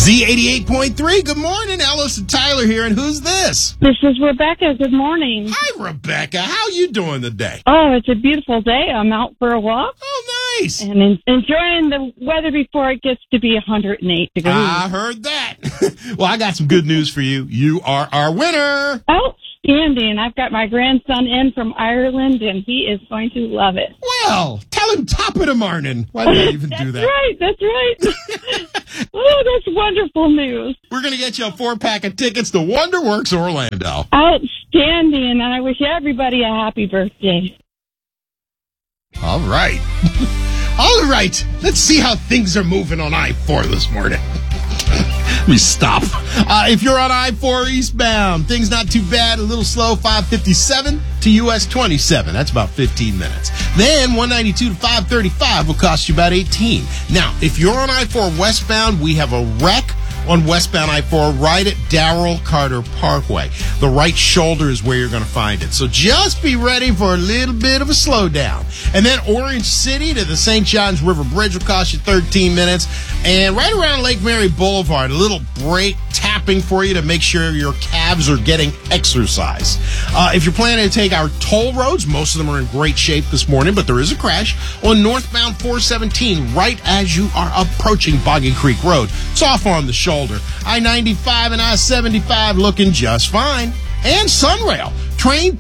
Z88.3, good morning. Ellis and Tyler here, and who's this? This is Rebecca. Good morning. Hi, Rebecca. How you doing today? Oh, it's a beautiful day. I'm out for a walk. Oh, nice. And enjoying the weather before it gets to be 108 degrees. I heard that. Well, I got some good news for you. You are our winner. Outstanding. I've got my grandson in from Ireland, and he is going to love it. Well, tell him top of the morning. Why did I even do that? That's right. Oh, that's wonderful news. We're going to get you a 4-pack of tickets to Wonderworks Orlando. Outstanding, and I wish everybody a happy birthday. All right. All right. Let's see how things are moving on I-4 this morning. Let me stop. If you're on I-4 eastbound, things not too bad. A little slow, 557 to US 27. That's about 15 minutes. Then 192 to 535 will cost you about 18. Now, if you're on I-4 westbound, we have a wreck on westbound I-4 right at Darrell Carter Parkway. The right shoulder is where you're going to find it. So just be ready for a little bit of a slowdown. And then Orange City to the St. Johns River Bridge will cost you 13 minutes. And right around Lake Mary Boulevard, a little brake tapping for you to make sure your calves are getting exercise. If you're planning to take our toll roads, most of them are in great shape this morning, but there is a crash on northbound 417 right as you are approaching Boggy Creek Road. It's off on the shoulder. I-95 and I-75 looking just fine. And Sunrail. Train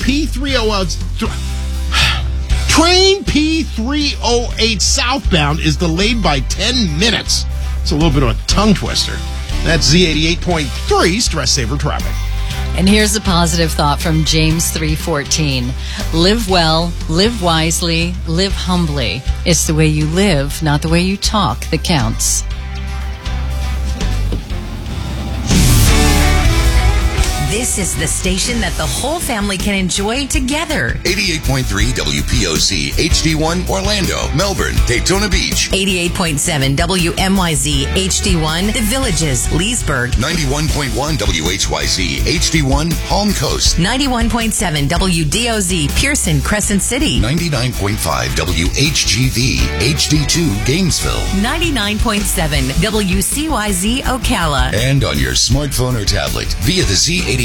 P308 southbound is delayed by 10 minutes. It's a little bit of a tongue twister. That's Z88.3 Stress Saver Traffic. And here's a positive thought from James 3:14. Live well, live wisely, live humbly. It's the way you live, not the way you talk, that counts. This is the station that the whole family can enjoy together. 88.3 WPOC, HD1, Orlando, Melbourne, Daytona Beach. 88.7 WMYZ, HD1, The Villages, Leesburg. 91.1 WHYZ, HD1, Palm Coast. 91.7 WDOZ, Pearson, Crescent City. 99.5 WHGV, HD2, Gainesville. 99.7 WCYZ, Ocala. And on your smartphone or tablet via the Z88